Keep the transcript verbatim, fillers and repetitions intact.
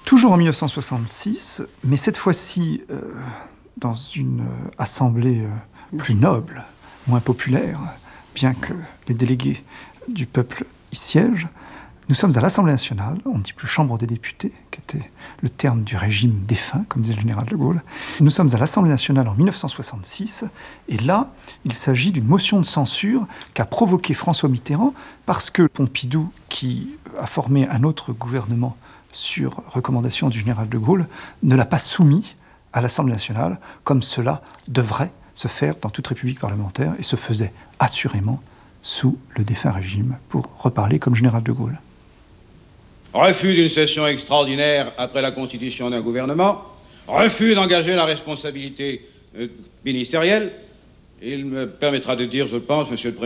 Toujours en mille neuf cent soixante-six, mais cette fois-ci euh, dans une euh, assemblée euh, plus noble, moins populaire, bien que les délégués du peuple y siègent. Nous sommes à l'Assemblée nationale, on ne dit plus Chambre des députés, qui était le terme du régime défunt, comme disait le général de Gaulle. Nous sommes à l'Assemblée nationale en mille neuf cent soixante-six, et là, il s'agit d'une motion de censure qu'a provoquée François Mitterrand, parce que Pompidou, qui a formé un autre gouvernement sur recommandation du général de Gaulle, ne l'a pas soumis à l'Assemblée nationale, comme cela devrait se faire dans toute république parlementaire, et se faisait assurément sous le défunt régime, pour reparler comme général de Gaulle. Refus d'une session extraordinaire après la constitution d'un gouvernement, refus d'engager la responsabilité euh, ministérielle. Il me permettra de dire, je pense, Monsieur le Premier